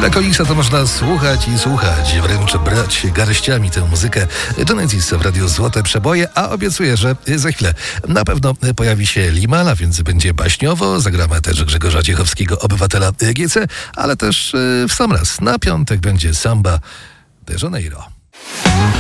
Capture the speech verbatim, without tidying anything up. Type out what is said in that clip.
Na Koliksa to można słuchać i słuchać, wręcz brać garściami tę muzykę. Genesis w Radio Złote Przeboje, a obiecuję, że za chwilę na pewno pojawi się Limala, więc będzie baśniowo. Zagramy też Grzegorza Ciechowskiego, Obywatela G C, ale też w sam raz na piątek będzie Samba de Janeiro.